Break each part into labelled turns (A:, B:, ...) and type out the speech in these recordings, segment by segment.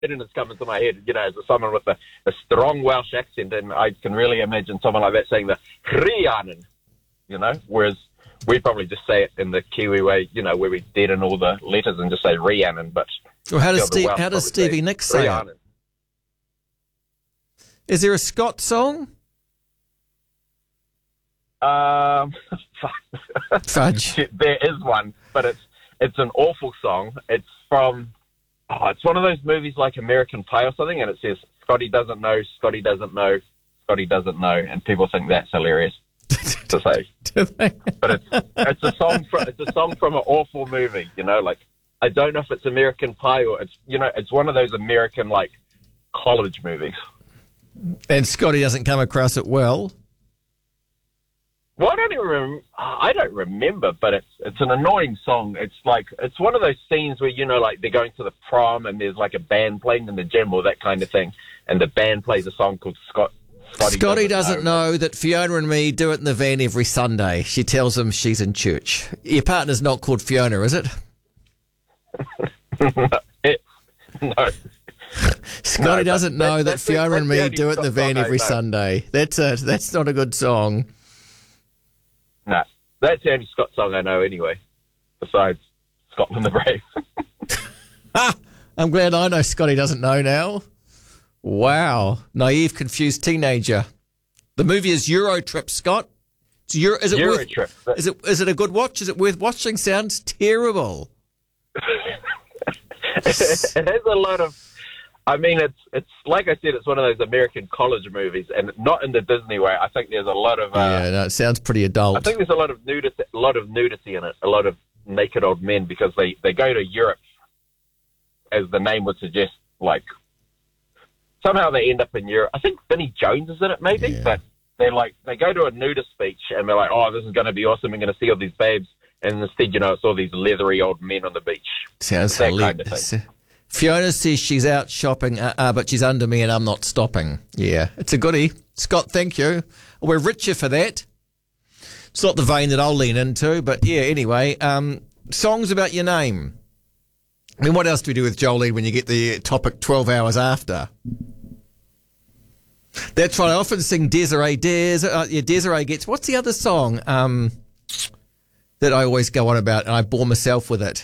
A: it's coming to my head, as someone with a strong Welsh accent, and I can really imagine someone like that saying the Rhiannon, whereas we probably just say it in the Kiwi way, where we deaden all the letters and just say Rhiannon, but...
B: Well, how does Stevie Nicks say it? Is there a Scott song?
A: Fudge. There is one, but it's an awful song. It's from... it's one of those movies like American Pie or something, and it says, Scotty doesn't know, Scotty doesn't know, Scotty doesn't know, and people think that's hilarious to say. But it's a song from an awful movie, I don't know if it's American Pie or it's one of those American, college movies.
B: And Scotty doesn't come across it well.
A: Well, I don't remember, but it's an annoying song. It's one of those scenes where, they're going to the prom and there's a band playing in the gym or that kind of thing, and the band plays a song called Scotty doesn't know that Fiona and me do it in the van every Sunday. She tells him she's in church. Your partner's not called Fiona, is it? No.
B: Scotty doesn't know that Fiona and me do it in the van every Sunday. That's not a good song.
A: No, that's the only Scott song I know anyway, besides Scotland the Brave.
B: I'm glad I know Scotty doesn't know now. Wow. Naive, confused teenager. The movie is Eurotrip, Scott. Is it a good watch? Is it worth watching? Sounds terrible.
A: It has a lot of... it's like I said, it's one of those American college movies, and not in the Disney way. I think there's a lot of...
B: it sounds pretty adult.
A: I think there's a lot of nudity in it, a lot of naked old men, because they go to Europe, as the name would suggest, somehow they end up in Europe. I think Vinnie Jones is in it, maybe, but they go to a nudist beach, and they're like, oh, this is going to be awesome, we're going to see all these babes, and instead, it's all these leathery old men on the beach.
B: Sounds hilarious. Fiona says she's out shopping, but she's under me and I'm not stopping. Yeah, it's a goodie. Scott, thank you. We're richer for that. It's not the vein that I'll lean into, but yeah, anyway, songs about your name. What else do we do with Jolene when you get the topic 12 hours after? That's right, I often sing Desiree. Desiree gets... What's the other song that I always go on about, and I bore myself with it?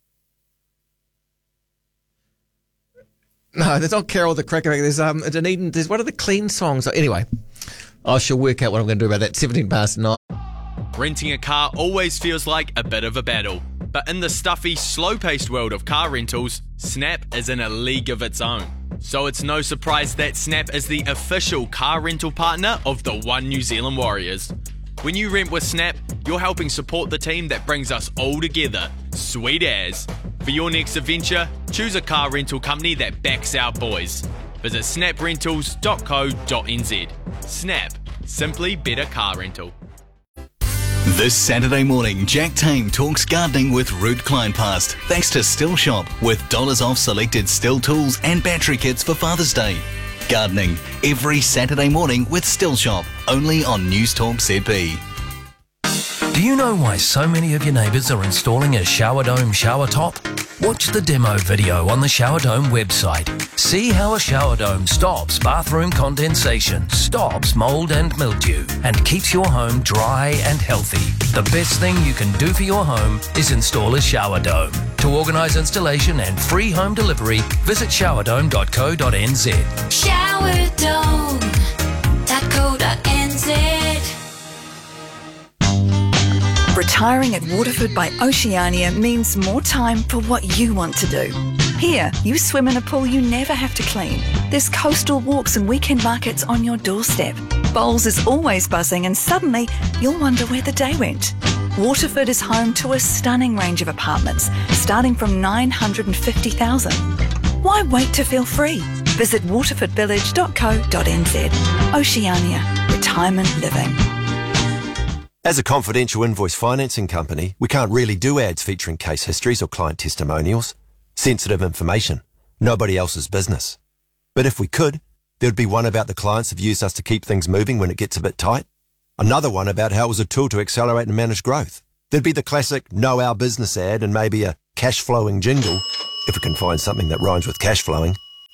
B: No, there's not Carol the Cracker. There's Dunedin. There's one of the clean songs. Anyway, I shall work out what I'm going to do about that. 17 past 9.
C: Renting a car always feels like a bit of a battle. But in the stuffy, slow-paced world of car rentals, Snap is in a league of its own. So it's no surprise that Snap is the official car rental partner of the One New Zealand Warriors. When you rent with Snap, you're helping support the team that brings us all together. Sweet as. For your next adventure, choose a car rental company that backs our boys. Visit snaprentals.co.nz. Snap. Simply better car rental.
D: This Saturday morning, Jack Tame talks gardening with Ruud Kleinpast, thanks to Still Shop, with dollars off selected Still tools and battery kits for Father's Day. Gardening every Saturday morning with Still Shop, only on News Talk ZB.
E: Do you know why so many of your neighbours are installing a Shower Dome shower top? Watch the demo video on the Shower Dome website. See how a shower dome stops bathroom condensation, stops mould and mildew, and keeps your home dry and healthy. The best thing you can do for your home is install a shower dome. To organise installation and free home delivery, visit showerdome.co.nz.
F: Showerdome.co.nz. Retiring at Waterford by Oceania means more time for what you want to do. Here, you swim in a pool you never have to clean. There's coastal walks and weekend markets on your doorstep. Bowls is always buzzing, and suddenly you'll wonder where the day went. Waterford is home to a stunning range of apartments, starting from $950,000. Why wait to feel free? Visit waterfordvillage.co.nz. Oceania. Retirement living.
G: As a confidential invoice financing company, we can't really do ads featuring case histories or client testimonials. Sensitive information. Nobody else's business. But if we could, there'd be one about the clients who've used us to keep things moving when it gets a bit tight. Another one about how it was a tool to accelerate and manage growth. There'd be the classic know our business ad and maybe a cash flowing jingle, if we can find something that rhymes with cash flowing.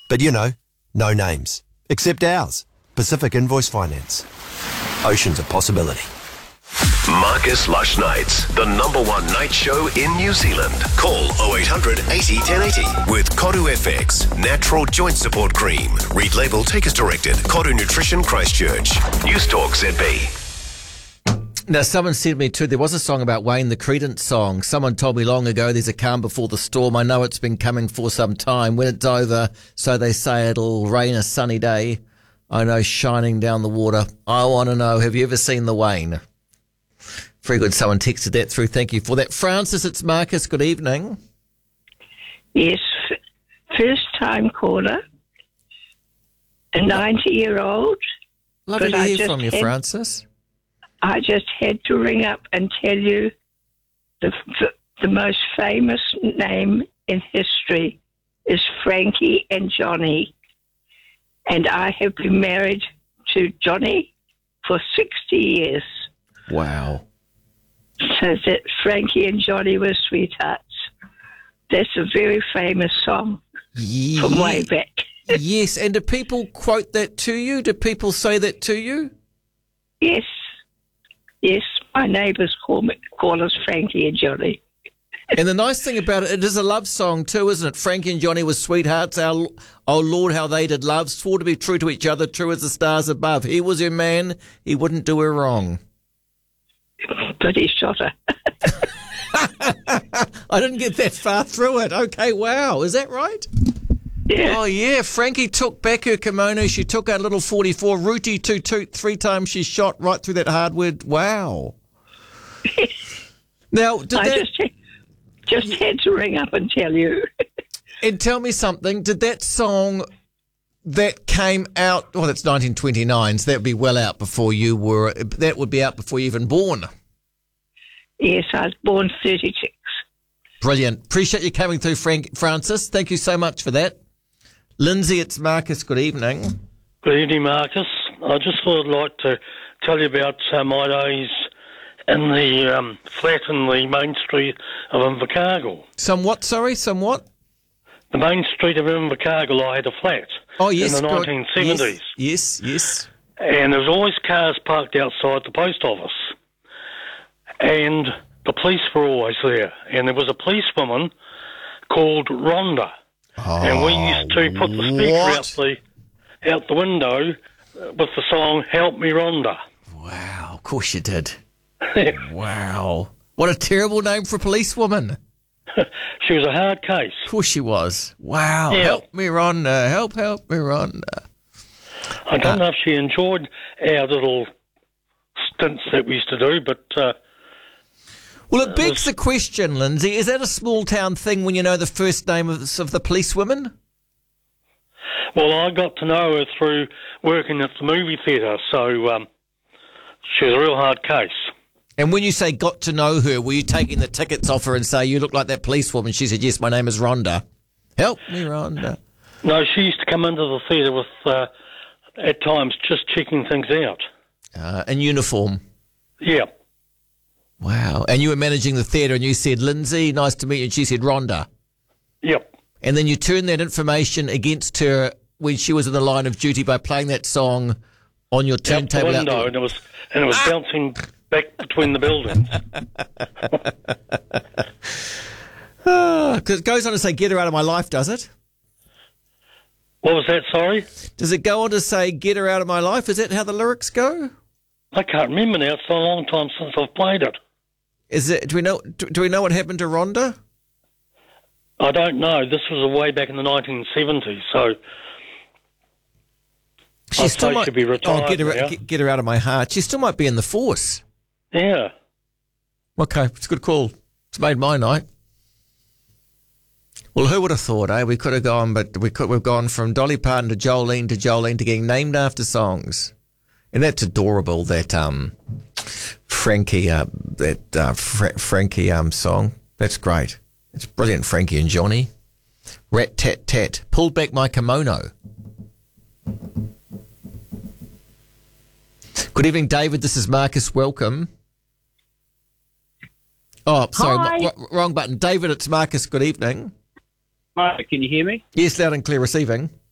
G: But you know, no names. Except ours, Pacific Invoice Finance. Oceans of possibility.
H: Marcus Lush Nights, the #1 night show in New Zealand. Call 0800 80 1080 with Koru FX, natural joint support cream. Read label, take as directed. Koru Nutrition Christchurch. News Talk ZB.
B: Now, someone said to me too, there was a song about Wayne, the Credence song. Someone told me long ago, there's a calm before the storm. I know it's been coming for some time. When it's over, so they say it'll rain a sunny day. I know shining down the water. I want to know, have you ever seen the Wayne? Very good. Someone texted that through. Thank you for that. Francis, it's Marcus. Good evening.
I: Yes, first-time caller, a 90-year-old.
B: Lovely to hear from you, Francis.
I: I just had to ring up and tell you the most famous name in history is Frankie and Johnny. And I have been married to Johnny for 60 years.
B: Wow.
I: So that Frankie and Johnny were sweethearts. That's a very famous song from way back.
B: Yes, and do people quote that to you? Do people say that to you?
I: Yes. Yes, my neighbours call us Frankie and Johnny.
B: And the nice thing about it, it is a love song too, isn't it? Frankie and Johnny were sweethearts. Oh Lord, how they did love. Swore to be true to each other, true as the stars above. He was her man. He wouldn't do her wrong.
I: But he shot her.
B: I didn't get that far through it. Okay, wow. Is that right?
I: Yeah.
B: Oh, yeah. Frankie took back her kimono. She took out a little 44. Rooty toot toot. 3 times she shot right through that hardwood. Wow. Now,
I: just had to ring up and tell you.
B: And tell me something. Did that song that came out, well, that's 1929, so that would be well out before you were, that would be out before you even born.
I: Yes, I was born 36.
B: Brilliant. Appreciate you coming through, Francis. Thank you so much for that. Lindsay, it's Marcus. Good evening.
J: Good evening, Marcus. I just thought I'd like to tell you about my days in the flat in the main street of Invercargill.
B: Somewhat?
J: The main street of Invercargill, I had a flat.
B: Oh, yes.
J: In the 1970s.
B: Yes.
J: And there was always cars parked outside the post office. And the police were always there. And there was a policewoman called Rhonda.
B: Oh,
J: and we used to put the speaker out the window with the song Help Me Rhonda.
B: Wow, of course you did. Wow. What a terrible name for a policewoman.
J: She was a hard case.
B: Of course she was. Wow.
J: Yeah.
B: Help me, Rhonda. Help me, Rhonda.
J: I don't know if she enjoyed our little stints that we used to do, but...
B: well, it begs the question, Lindsay, is that a small town thing when you know the first name of the policewoman?
J: Well, I got to know her through working at the movie theatre, so she was a real hard case.
B: And when you say got to know her, were you taking the tickets off her and say, you look like that policewoman? She said, yes, my name is Rhonda. Help me, Rhonda.
J: No, she used to come into the theatre with, at times, just checking things out.
B: In uniform?
J: Yeah.
B: Wow. And you were managing the theatre and you said, Lindsay, nice to meet you. And she said, Rhonda.
J: Yep.
B: And then you turned that information against her when she was in the line of duty by playing that song on your turntable.
J: Out the window, and it was bouncing back between the buildings.
B: Because it goes on to say, get her out of my life, does it?
J: What was that, sorry?
B: Does it go on to say, get her out of my life? Is that how the lyrics go?
J: I can't remember now. It's a long time since I've played it.
B: Is it? Do we know what happened to Rhonda?
J: I don't know. This was way back in the 1970s, so
B: she still might
J: be retired.
B: Oh, get her out of my heart. She still might be in the force.
J: Yeah.
B: Okay, it's a good call. It's made my night. Well, who would have thought, eh? We could have gone, but we've gone from Dolly Parton to Jolene to getting named after songs. And that's adorable, that Frankie song. That's great. It's brilliant, Frankie and Johnny. Rat tat tat. Pulled back my kimono. Good evening, David. This is Marcus. Welcome. Oh, sorry, wrong button. David, it's Marcus. Good evening.
K: Hi, can you hear me?
B: Yes, loud and clear receiving.